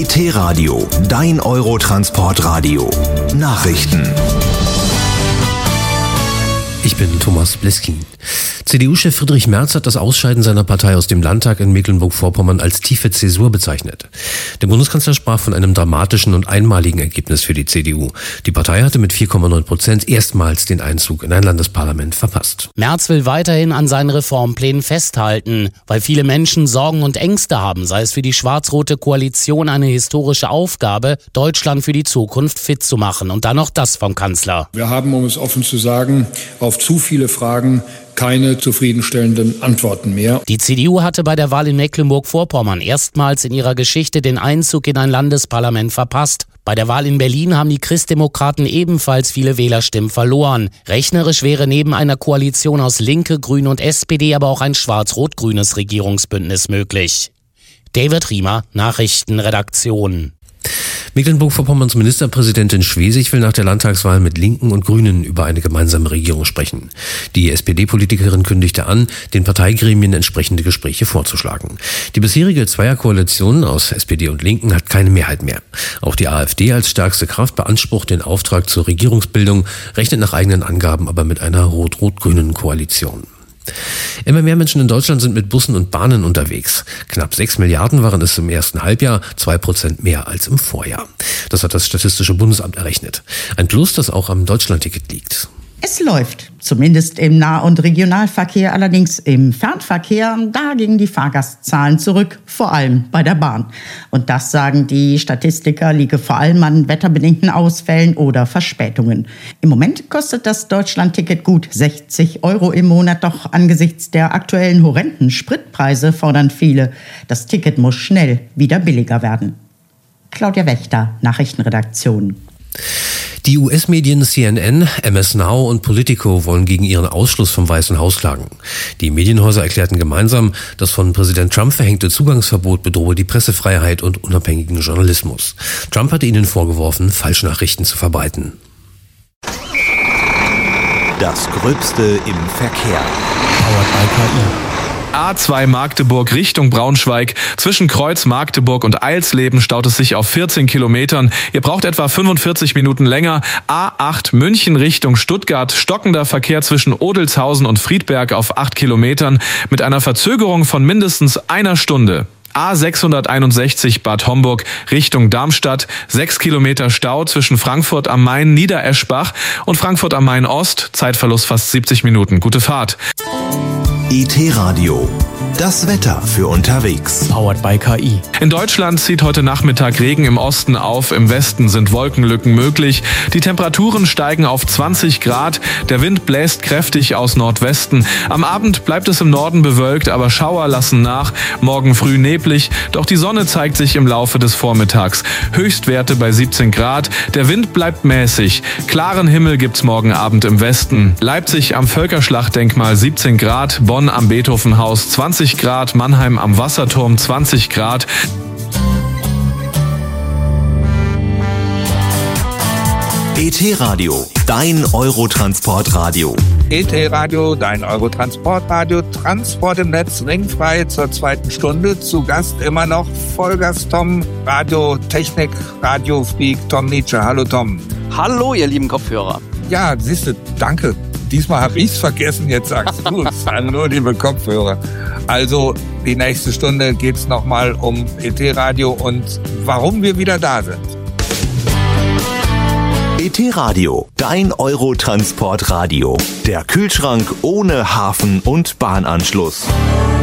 ET-Radio, dein Eurotransportradio. Nachrichten. Ich bin Thomas Bleskin. CDU-Chef Friedrich Merz hat das Ausscheiden seiner Partei aus dem Landtag in Mecklenburg-Vorpommern als tiefe Zäsur bezeichnet. Der Bundeskanzler sprach von einem dramatischen und einmaligen Ergebnis für die CDU. Die Partei hatte mit 4,9% erstmals den Einzug in ein Landesparlament verpasst. Merz will weiterhin an seinen Reformplänen festhalten, weil viele Menschen Sorgen und Ängste haben, sei es für die schwarz-rote Koalition eine historische Aufgabe, Deutschland für die Zukunft fit zu machen. Und dann noch das vom Kanzler. Wir haben, um es offen zu sagen, auf zu viele Fragen keine zufriedenstellenden Antworten mehr. Die CDU hatte bei der Wahl in Mecklenburg-Vorpommern erstmals in ihrer Geschichte den Einzug in ein Landesparlament verpasst. Bei der Wahl in Berlin haben die Christdemokraten ebenfalls viele Wählerstimmen verloren. Rechnerisch wäre neben einer Koalition aus Linke, Grüne und SPD aber auch ein schwarz-rot-grünes Regierungsbündnis möglich. David Riemer, Nachrichtenredaktion. Mecklenburg-Vorpommerns Ministerpräsidentin Schwesig will nach der Landtagswahl mit Linken und Grünen über eine gemeinsame Regierung sprechen. Die SPD-Politikerin kündigte an, den Parteigremien entsprechende Gespräche vorzuschlagen. Die bisherige Zweierkoalition aus SPD und Linken hat keine Mehrheit mehr. Auch die AfD als stärkste Kraft beansprucht den Auftrag zur Regierungsbildung, rechnet nach eigenen Angaben aber mit einer rot-rot-grünen Koalition. Immer mehr Menschen in Deutschland sind mit Bussen und Bahnen unterwegs. Knapp 6 Milliarden waren es im ersten Halbjahr, 2% mehr als im Vorjahr. Das hat das Statistische Bundesamt errechnet. Ein Plus, das auch am Deutschlandticket liegt. Es läuft, zumindest im Nah- und Regionalverkehr, allerdings im Fernverkehr, da gingen die Fahrgastzahlen zurück, vor allem bei der Bahn. Und das, sagen die Statistiker, liege vor allem an wetterbedingten Ausfällen oder Verspätungen. Im Moment kostet das Deutschlandticket gut 60 € im Monat, doch angesichts der aktuellen horrenden Spritpreise fordern viele, das Ticket muss schnell wieder billiger werden. Claudia Wächter, Nachrichtenredaktion. Die US-Medien CNN, MS Now und Politico wollen gegen ihren Ausschluss vom Weißen Haus klagen. Die Medienhäuser erklärten gemeinsam, das von Präsident Trump verhängte Zugangsverbot bedrohe die Pressefreiheit und unabhängigen Journalismus. Trump hatte ihnen vorgeworfen, Falschnachrichten zu verbreiten. Das Gröbste im Verkehr. Powered by KI. A2 Magdeburg Richtung Braunschweig. Zwischen Kreuz Magdeburg und Eilsleben staut es sich auf 14 Kilometern. Ihr braucht etwa 45 Minuten länger. A8 München Richtung Stuttgart. Stockender Verkehr zwischen Odelshausen und Friedberg auf 8 Kilometern mit einer Verzögerung von mindestens einer Stunde. A661 Bad Homburg Richtung Darmstadt. 6 Kilometer Stau zwischen Frankfurt am Main, Niedereschbach und Frankfurt am Main Ost. Zeitverlust fast 70 Minuten. Gute Fahrt. ET-Radio, das Wetter für unterwegs. Powered by KI. In Deutschland zieht heute Nachmittag Regen im Osten auf, im Westen sind Wolkenlücken möglich. Die Temperaturen steigen auf 20 Grad, der Wind bläst kräftig aus Nordwesten. Am Abend bleibt es im Norden bewölkt, aber Schauer lassen nach. Morgen früh neblig, doch die Sonne zeigt sich im Laufe des Vormittags. Höchstwerte bei 17 Grad, der Wind bleibt mäßig. Klaren Himmel gibt's morgen Abend im Westen. Leipzig am Völkerschlachtdenkmal 17 Grad, Bonn am Beethovenhaus 20 Grad, Mannheim am Wasserturm 20 Grad. ET-Radio, dein Eurotransportradio. ET-Radio, dein Eurotransportradio, Transport im Netz, ringfrei zur zweiten Stunde. Zu Gast immer noch Vollgas Tom, Radiotechnik, Radiofreak, Tom Nietzsche. Hallo Tom. Hallo ihr lieben Kopfhörer. Ja, siehste, danke. Diesmal habe ich's vergessen, jetzt sagst du es. Hallo liebe Kopfhörer. Also die nächste Stunde geht's nochmal um ET-Radio und warum wir wieder da sind. ET-Radio, dein Eurotransportradio. Der Kühlschrank ohne Hafen- und Bahnanschluss.